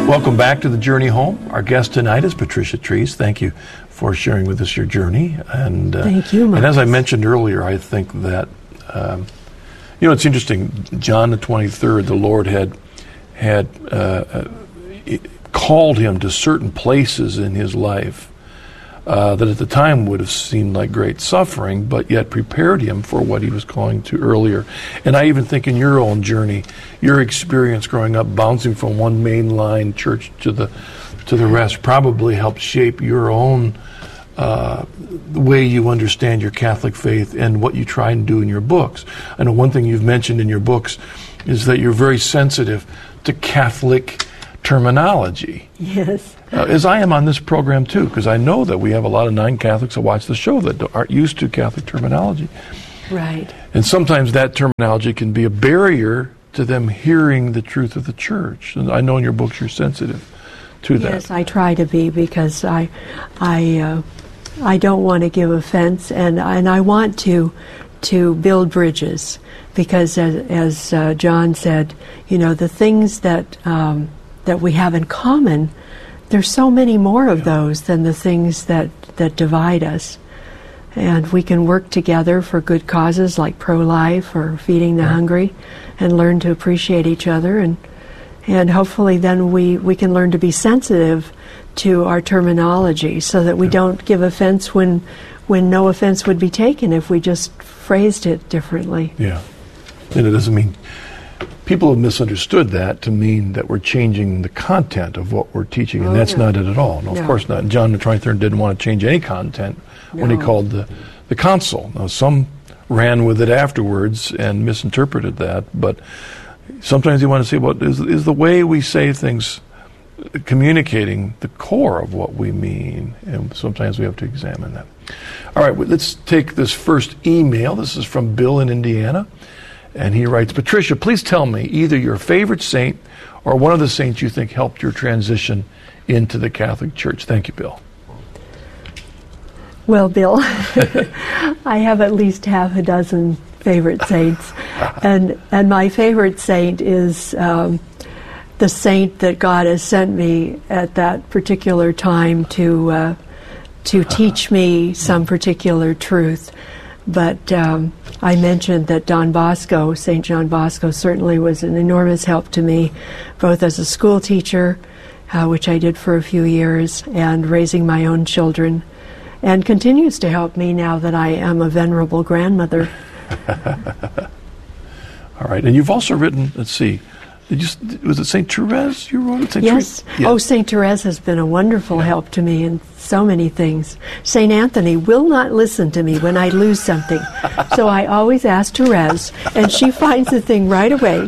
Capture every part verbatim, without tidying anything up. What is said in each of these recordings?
Welcome back to the Journey Home. Our guest tonight is Patricia Trees. Thank you for sharing with us your journey. And uh, Thank you, Marcus. And as I mentioned earlier, I think that, um, you know, it's interesting. John the twenty-third, the Lord had had uh, uh, called him to certain places in his life uh, that at the time would have seemed like great suffering, but yet prepared him for what he was calling to earlier. And I even think in your own journey, your experience growing up, bouncing from one mainline church to the to the rest, probably helped shape your own uh, the way you understand your Catholic faith and what you try and do in your books. I know one thing you've mentioned in your books is that you're very sensitive to Catholic terminology. Yes. Uh, as I am on this program too, because I know that we have a lot of non-Catholics that watch the show that aren't used to Catholic terminology. Right. And sometimes that terminology can be a barrier to them hearing the truth of the church. And I know in your books you're sensitive to that. Yes, I try to be, because I, I, uh, I don't want to give offense, and and I want to, to build bridges, because as, as uh, John said, you know, the things that um, that we have in common, there's so many more of those than the things that, that divide us. And we can work together for good causes like pro-life or feeding the right. hungry, and learn to appreciate each other, and and hopefully then we, we can learn to be sensitive to our terminology, so that we yeah. don't give offense when when no offense would be taken if we just phrased it differently. Yeah. And it doesn't mean... People have misunderstood that to mean that we're changing the content of what we're teaching, and oh, that's no. not it at all. No, no. of course not. John the twenty-third didn't want to change any content no. when he called the, the council. Now, some ran with it afterwards and misinterpreted that, but sometimes you want to say, well, is, is the way we say things communicating the core of what we mean? And sometimes we have to examine that. All right, well, let's take this first email. This is from Bill in Indiana. And he writes, Patricia, please tell me either your favorite saint or one of the saints you think helped your transition into the Catholic Church. Thank you, Bill. Well, Bill, I have at least half a dozen favorite saints. and and my favorite saint is um, the saint that God has sent me at that particular time to, uh, to teach me some particular truth. But um, I mentioned that Don Bosco, Saint John Bosco, certainly was an enormous help to me, both as a school teacher, uh, which I did for a few years, and raising my own children, and continues to help me now that I am a venerable grandmother. All right. And you've also written, let's see, did you, was it Saint Therese you wrote? Saint Yes. Therese? Yes. Oh, Saint Therese has been a wonderful yeah. help to me in so many things. Saint Anthony will not listen to me when I lose something. So I always ask Therese, and she finds the thing right away.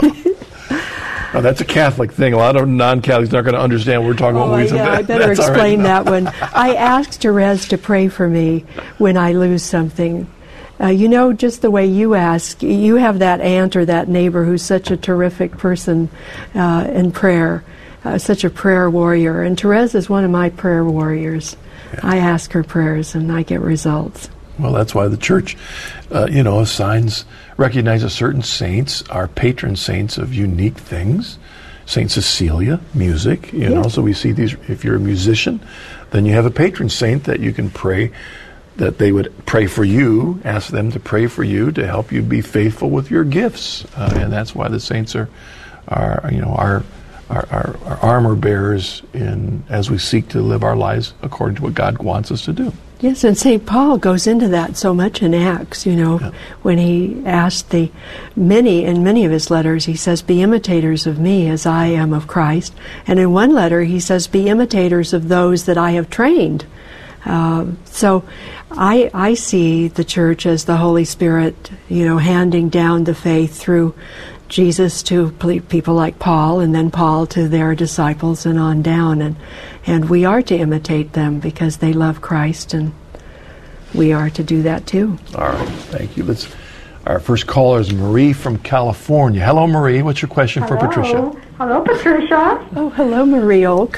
Now, that's a Catholic thing. A lot of non-Catholics aren't going to understand what we're talking oh, about. When we yeah, that. I better That's explain right. that one. I asked Therese to pray for me when I lose something. Uh, you know, just the way you ask, you have that aunt or that neighbor who's such a terrific person uh, in prayer, uh, such a prayer warrior. And Therese is one of my prayer warriors. Yeah. I ask her prayers and I get results. Well, that's why the church, uh, you know, assigns, recognizes certain saints are patron saints of unique things. Saint Cecilia, music, you yeah. know, so we see these, if you're a musician, then you have a patron saint that you can pray, that they would pray for you, ask them to pray for you to help you be faithful with your gifts. Uh, and that's why the saints are, are you know, our, our, our, our armor bearers in as we seek to live our lives according to what God wants us to do. Yes, and Saint Paul goes into that so much in Acts, you know, yeah. when he asked the many, in many of his letters, he says, be imitators of me as I am of Christ. And in one letter, he says, be imitators of those that I have trained. Uh, so I, I see the church as the Holy Spirit, you know, handing down the faith through Jesus to people like Paul, and then Paul to their disciples and on down. And, and we are to imitate them because they love Christ, and we are to do that too. All right, thank you. Let's. Our first caller is Marie from California. Hello, Marie. What's your question hello. for Patricia? Hello, Patricia. Oh, hello, Marie Oak.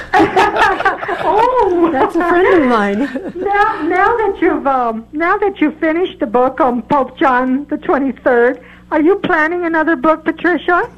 Oh, that's a friend of mine. now, now that you've um, now that you've finished the book on Pope John the twenty-third, Are you planning another book, Patricia?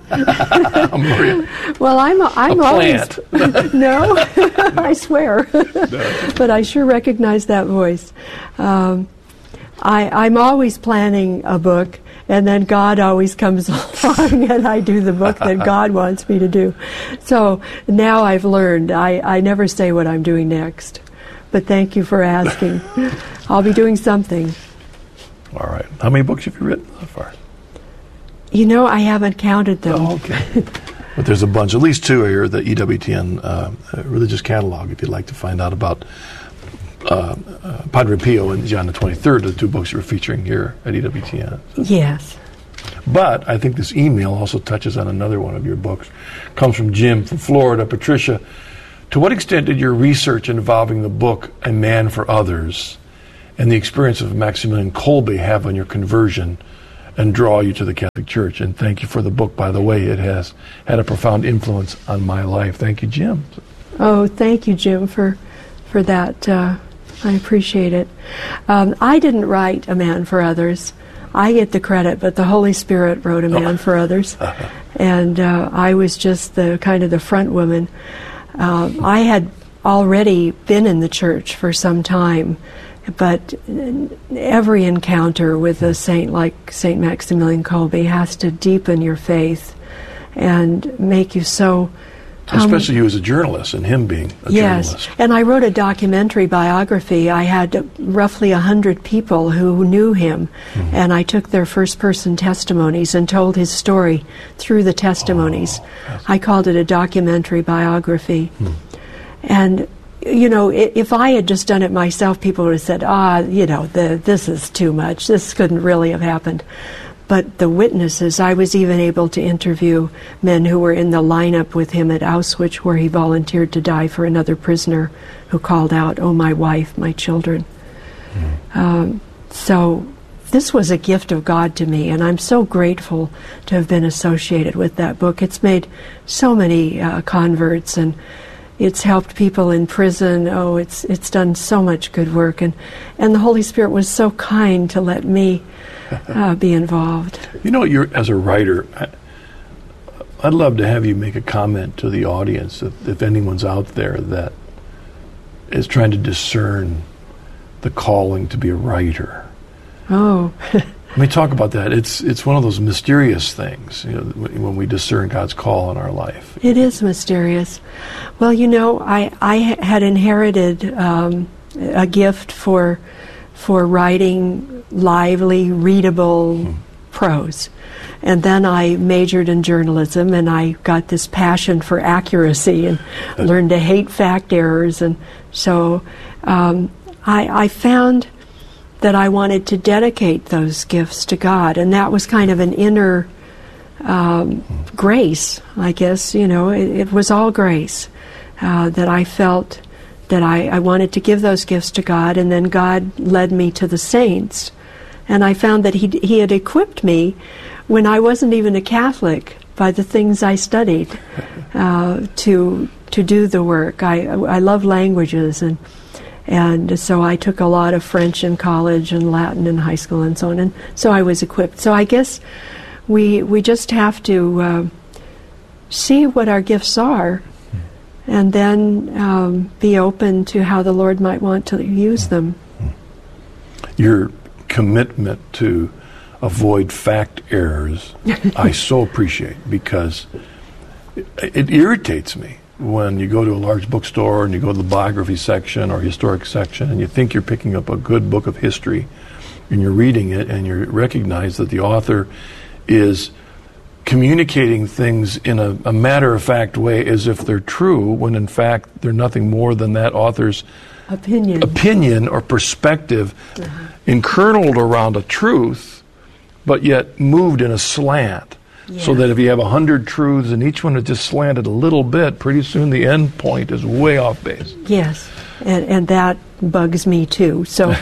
Maria. Well, I'm I'm A always plant. no, I swear, but I sure recognize that voice. Um, I I'm always planning a book, and then God always comes along, and I do the book that God wants me to do. So now I've learned I I never say what I'm doing next. But thank you for asking. I'll be doing something. All right. How many books have you written so far? You know, I haven't counted them. Oh, okay. But there's a bunch, at least two here, the E W T N uh, Religious Catalog, if you'd like to find out about uh, uh, Padre Pio and John the twenty-third, the two books we're featuring here at E W T N. Yes. But I think this email also touches on another one of your books. Comes from Jim from Florida. Patricia, to what extent did your research involving the book A Man for Others and the experience of Maximilian Kolbe have on your conversion and draw you to the Catholic Church? And thank you for the book, by the way. It has had a profound influence on my life. Thank you, Jim. Oh, thank you, Jim, for for that. Uh, I appreciate it. Um, I didn't write A Man for Others. I get the credit, but the Holy Spirit wrote A Man for Others. And uh, I was just the kind of the front woman. Uh, I had already been in the church for some time, but every encounter with a saint like Saint Maximilian Kolbe has to deepen your faith and make you so... Um, Especially you as a journalist and him being a yes. journalist. Yes, and I wrote a documentary biography. I had roughly one hundred people who knew him, mm-hmm. and I took their first-person testimonies and told his story through the testimonies. Oh, yes. I called it a documentary biography. Hmm. And you know, if I had just done it myself, people would have said, ah, you know, the, this is too much. This couldn't really have happened. But the witnesses, I was even able to interview men who were in the lineup with him at Auschwitz, where he volunteered to die for another prisoner who called out, oh, my wife, my children. Mm. Um, so this was a gift of God to me, and I'm so grateful to have been associated with that book. It's made so many uh, converts, and it's helped people in prison. Oh, it's it's done so much good work. And, and the Holy Spirit was so kind to let me uh, be involved. You know, you're as a writer, I, I'd love to have you make a comment to the audience, if, if anyone's out there that is trying to discern the calling to be a writer. Oh. Let me talk about that. It's it's one of those mysterious things, you know, when we discern God's call in our life. It is mysterious. Well, you know, I I had inherited um, a gift for for writing lively, readable hmm. prose, and then I majored in journalism, and I got this passion for accuracy and uh, learned to hate fact errors, and so um, I I found that I wanted to dedicate those gifts to God, and that was kind of an inner um, grace, I guess. You know, it, it was all grace uh, that I felt that I, I wanted to give those gifts to God, and then God led me to the saints, and I found that He He had equipped me when I wasn't even a Catholic by the things I studied uh, to to do the work. I I love languages, and. And so I took a lot of French in college and Latin in high school and so on, and so I was equipped. So I guess we we just have to uh, see what our gifts are, and then um, be open to how the Lord might want to use them. Your commitment to avoid fact errors, I so appreciate, because it, it irritates me when you go to a large bookstore and you go to the biography section or historic section and you think you're picking up a good book of history and you're reading it and you recognize that the author is communicating things in a, a matter-of-fact way as if they're true, when in fact they're nothing more than that author's opinion, opinion or perspective uh-huh. enkerneled around a truth, but yet moved in a slant. Yeah. So that if you have a hundred truths and each one is just slanted a little bit, pretty soon the end point is way off base. Yes, and, and that bugs me too. So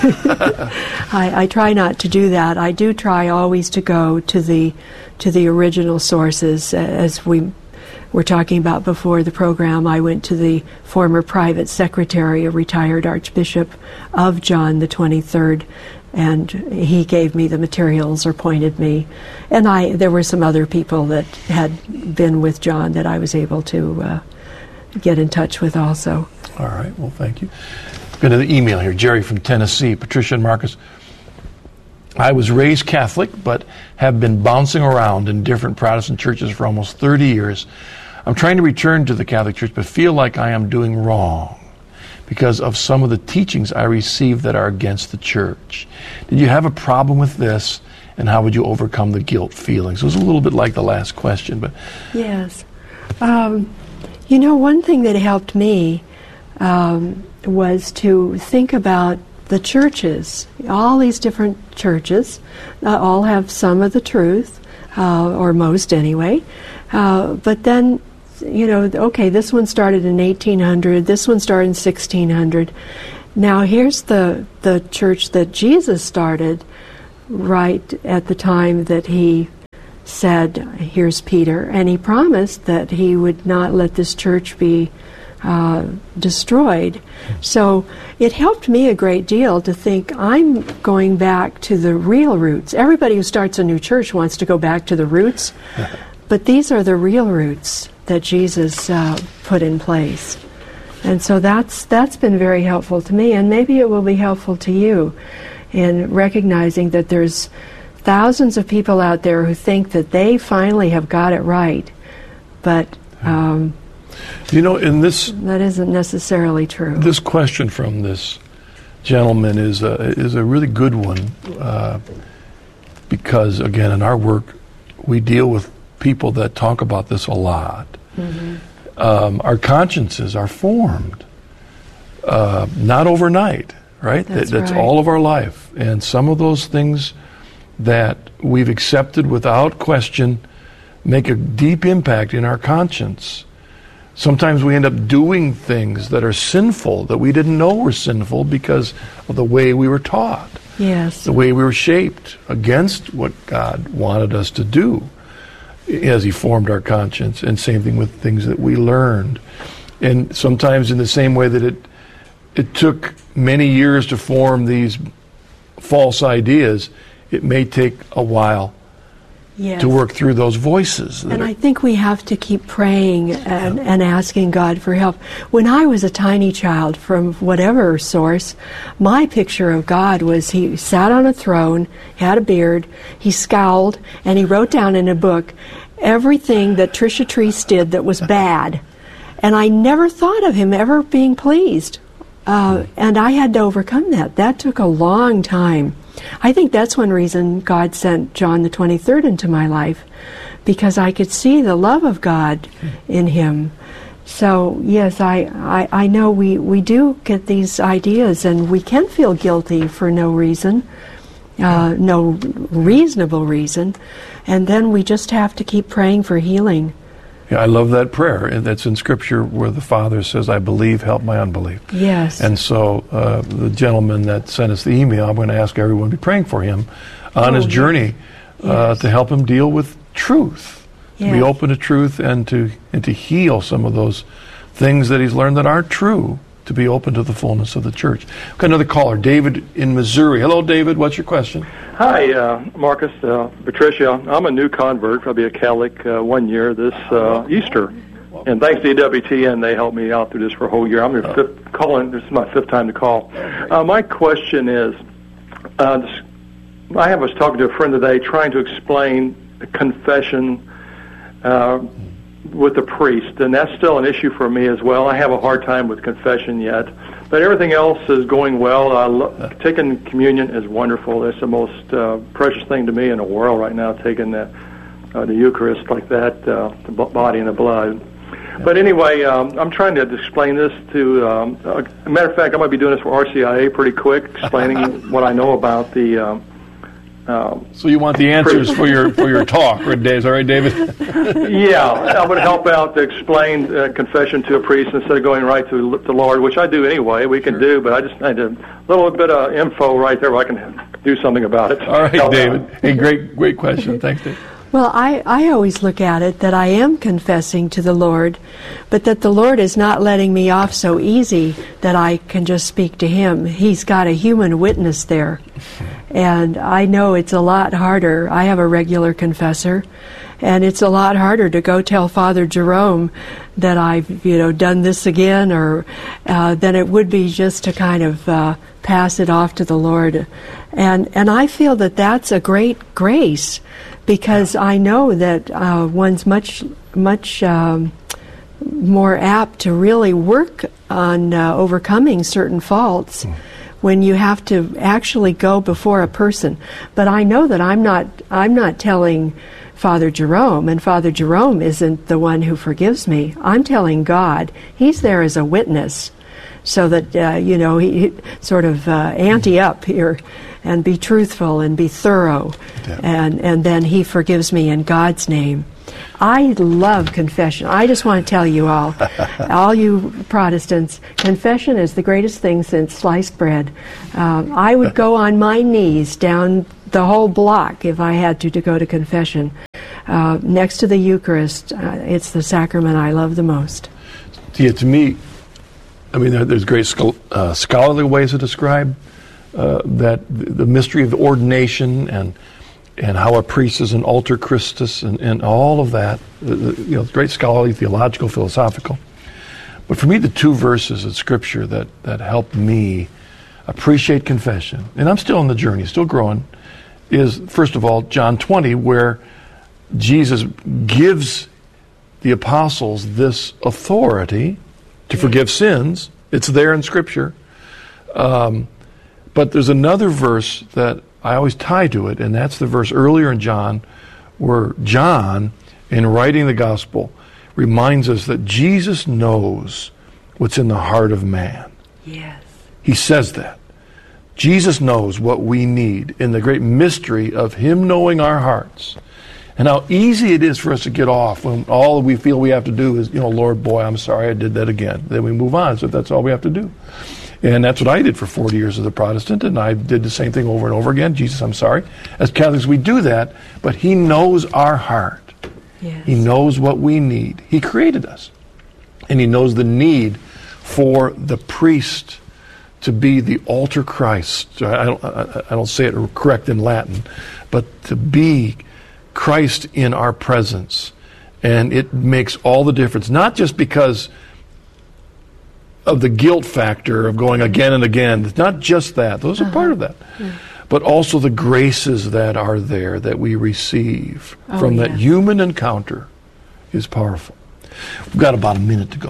I, I try not to do that. I do try always to go to the to the original sources. As we were talking about before the program, I went to the former private secretary, a retired archbishop of John the twenty-third, and he gave me the materials or pointed me. And I there were some other people that had been with John that I was able to uh, get in touch with also. All right, well, thank you. Got another email here. Jerry from Tennessee. Patricia and Marcus, I was raised Catholic, but have been bouncing around in different Protestant churches for almost thirty years. I'm trying to return to the Catholic Church, but feel like I am doing wrong because of some of the teachings I received that are against the church. Did you have a problem with this, and how would you overcome the guilt feelings? It was a little bit like the last question, but... Yes. Um, you know, one thing that helped me um, was to think about the churches. All these different churches uh, all have some of the truth, uh, or most anyway, uh, but then you know, okay, this one started in eighteen hundred, this one started in sixteen hundred. Now here's the, the church that Jesus started right at the time that he said, here's Peter, and he promised that he would not let this church be uh, destroyed. So it helped me a great deal to think I'm going back to the real roots. Everybody who starts a new church wants to go back to the roots, but these are the real roots that Jesus uh, put in place. And so that's that's been very helpful to me, and maybe it will be helpful to you in recognizing that there's thousands of people out there who think that they finally have got it right, but um, you know, in this that isn't necessarily true. This question from this gentleman is a, is a really good one uh, because, again, in our work, we deal with people that talk about this a lot. Mm-hmm. Um, our consciences are formed, uh, not overnight, right? That's, that, that's right. all of our life. And some of those things that we've accepted without question make a deep impact in our conscience. Sometimes we end up doing things that are sinful, that we didn't know were sinful because of the way we were taught. Yes. The way we were shaped against what God wanted us to do as he formed our conscience, and same thing with things that we learned. And sometimes in the same way that it it took many years to form these false ideas, it may take a while yes. to work through those voices. And I think we have to keep praying and, and asking God for help. When I was a tiny child, from whatever source, my picture of God was he sat on a throne, had a beard, he scowled, and he wrote down in a book everything that Tricia Treese did that was bad. And I never thought of him ever being pleased. Uh, and I had to overcome that. That took a long time. I think that's one reason God sent John the twenty-third into my life, because I could see the love of God in him. So, yes, I, I, I know we, we do get these ideas, and we can feel guilty for no reason, uh, no reasonable reason, and then we just have to keep praying for healing. Yeah, I love that prayer, and that's in Scripture where the Father says, I believe, help my unbelief. Yes. And so uh, the gentleman that sent us the email, I'm going to ask everyone to be praying for him on oh, his journey yes. uh, yes. to help him deal with truth, yes. to be open to truth, and to and to heal some of those things that he's learned that aren't true, to be open to the fullness of the church. We've got another caller, David in Missouri. Hello, David. What's your question? Hi, uh, Marcus, uh, Patricia. I'm a new convert. I'll be a Catholic uh, one year this uh, Easter. And thanks to E W T N, they helped me out through this for a whole year. I'm your fifth calling. This is my fifth time to call. Uh, my question is, uh, this, I was talking to a friend today trying to explain confession uh, with the priest, and that's still an issue for me as well. I have a hard time with confession yet. But everything else is going well. I lo- taking communion is wonderful. It's the most uh, precious thing to me in the world right now, taking the, uh, the Eucharist like that, uh, the b- body and the blood. Yeah. But anyway, um, I'm trying to explain this to, um, uh, as a matter of fact, I'm going to be doing this for R C I A pretty quick, explaining what I know about the... Um, Um, so you want the answers for your for your talk, right, Dave? Is that right, David? Yeah, I would help out to explain uh, confession to a priest instead of going right to the Lord, which I do anyway. We can sure. do, but I just need a little bit of info right there where I can do something about it. All right, help David. Out. Hey, great, great question. Thanks, Dave. Well, I, I always look at it that I am confessing to the Lord, but that the Lord is not letting me off so easy that I can just speak to him. He's got a human witness there. And I know it's a lot harder. I have a regular confessor, and it's a lot harder to go tell Father Jerome that I've, you know, done this again, or uh, than it would be just to kind of uh, pass it off to the Lord. And and I feel that that's a great grace, because I know that uh, one's much much um, more apt to really work on uh, overcoming certain faults mm. when you have to actually go before a person. But I know that I'm not I'm not telling Father Jerome, and Father Jerome isn't the one who forgives me. I'm telling God. He's there as a witness, so that, uh, you know, he, he sort of uh, ante up here and be truthful and be thorough, yeah. and, and then he forgives me in God's name. I love confession. I just want to tell you all, all you Protestants, confession is the greatest thing since sliced bread. Um, I would go on my knees down the whole block if I had to to go to confession. Uh, next to the Eucharist, uh, it's the sacrament I love the most. Yeah, to me, I mean, there, there's great schol- uh, scholarly ways to describe uh, that the mystery of the ordination and and how a priest is an alter Christus and, and all of that. Uh, you know, great scholarly, theological, philosophical. But for me, the two verses of Scripture that that helped me appreciate confession, and I'm still on the journey, still growing, is first of all John twenty, where Jesus gives the apostles this authority to forgive sins. It's there in Scripture. Um, but there's another verse that I always tie to it, and that's the verse earlier in John where John, in writing the gospel, reminds us that Jesus knows what's in the heart of man. Yes. He says that. Jesus knows what we need in the great mystery of Him knowing our hearts. And how easy it is for us to get off when all we feel we have to do is, you know, Lord, boy, I'm sorry I did that again. Then we move on, so that's all we have to do. And that's what I did for forty years as a Protestant, and I did the same thing over and over again. Jesus, I'm sorry. As Catholics, we do that, but He knows our heart. Yes. He knows what we need. He created us. And He knows the need for the priest to be the alter Christ. I don't, I don't say it correct in Latin, but to be Christ in our presence. And it makes all the difference, not just because of the guilt factor of going again and again. It's not just that. Those are uh-huh. part of that. Yeah. But also the graces that are there that we receive oh, from yes. that human encounter is powerful. We've got about a minute to go.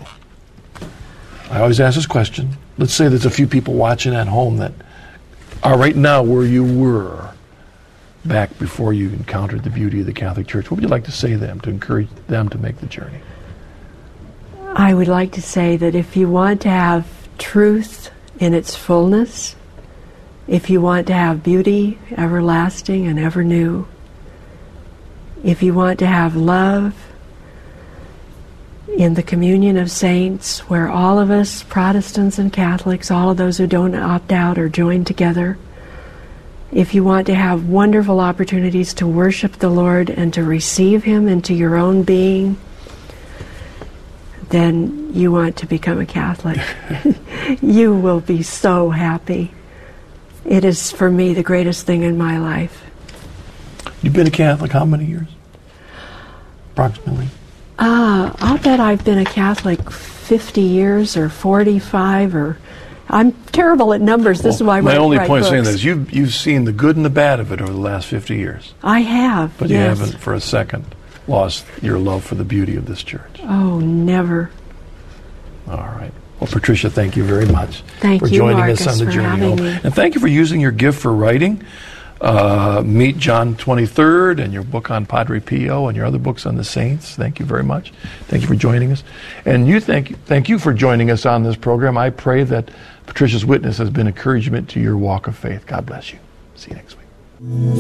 I always ask this question. Let's say there's a few people watching at home that are right now where you were back before you encountered the beauty of the Catholic Church. What would you like to say to them to encourage them to make the journey? I would like to say that if you want to have truth in its fullness, if you want to have beauty everlasting and ever new, if you want to have love in the communion of saints, where all of us, Protestants and Catholics, all of those who don't opt out are joined together, if you want to have wonderful opportunities to worship the Lord and to receive Him into your own being, then you want to become a Catholic. You will be so happy. It is, for me, the greatest thing in my life. You've been a Catholic how many years? Approximately. Uh, I'll bet I've been a Catholic fifty years or forty-five, or I'm terrible at numbers. This well, is why I my write, only write point books. saying this: you've you've seen the good and the bad of it over the last fifty years. I have, but yes. you haven't, for a second, lost your love for the beauty of this church. Oh, never. All right. Well, Patricia, thank you very much thank for you, joining Marcus, us on the for journey having home, me. and thank you for using your gift for writing. Uh, meet John twenty-third and your book on Padre Pio and your other books on the saints. Thank you very much. Thank you for joining us. And you thank, thank you for joining us on this program. I pray that Patricia's witness has been encouragement to your walk of faith. God bless you. See you next week.